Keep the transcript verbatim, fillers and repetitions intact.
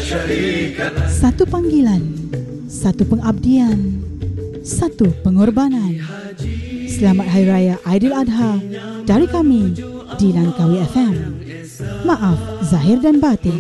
Satu panggilan, satu pengabdian, satu pengorbanan. Selamat Hari Raya Aidiladha dari kami di Langkawi F M. Maaf zahir dan batin.